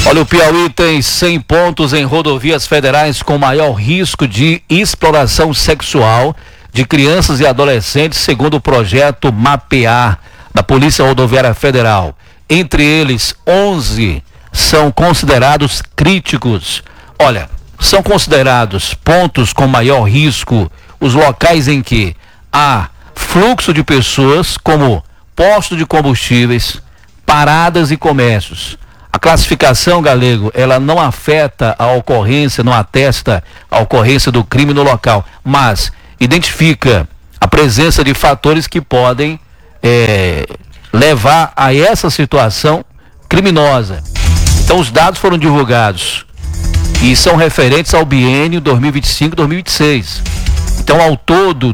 Olha, o Piauí tem 100 pontos em rodovias federais com maior risco de exploração sexual de crianças e adolescentes, segundo o projeto Mapear da Polícia Rodoviária Federal. Entre eles, 11 são considerados críticos. Olha, são considerados pontos com maior risco os locais em que há fluxo de pessoas, como postos de combustíveis, paradas e comércios. A classificação, Galego, ela não afeta a ocorrência, não atesta a ocorrência do crime no local, mas identifica a presença de fatores que podem levar a essa situação criminosa. Então os dados foram divulgados e são referentes ao biênio 2025-2026. Então, ao todo,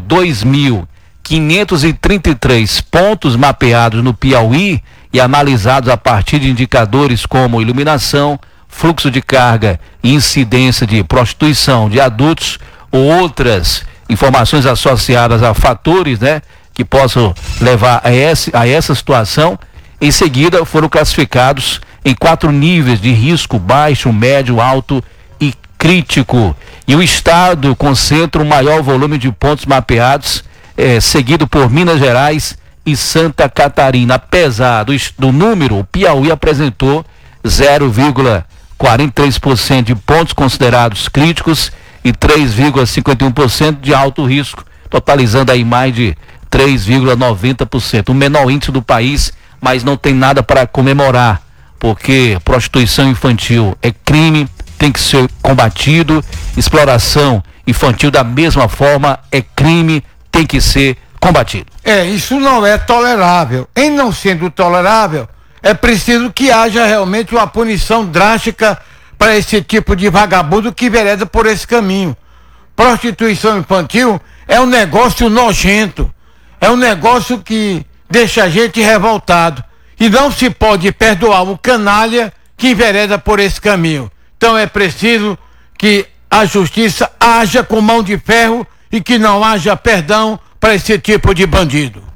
2.533 pontos mapeados no Piauí e analisados a partir de indicadores como iluminação, fluxo de carga e incidência de prostituição de adultos ou outras informações associadas a fatores, que possam levar a essa situação. Em seguida, foram classificados em 4 níveis de risco: baixo, médio, alto e crítico. E o estado concentra o maior volume de pontos mapeados, seguido por Minas Gerais e Santa Catarina. Apesar do número, o Piauí apresentou 0,43% de pontos considerados críticos e 3,51% de alto risco, totalizando aí mais de 3,90%. O menor índice do país, mas não tem nada para comemorar, porque prostituição infantil é crime, tem que ser combatido. Exploração infantil, da mesma forma, é crime, tem que ser combatido. Isso não é tolerável. Em não sendo tolerável, é preciso que haja realmente uma punição drástica para esse tipo de vagabundo que envereda por esse caminho. Prostituição infantil é um negócio nojento, é um negócio que deixa a gente revoltado, e não se pode perdoar um canalha que envereda por esse caminho. Então é preciso que a justiça haja com mão de ferro e que não haja perdão para esse tipo de bandido.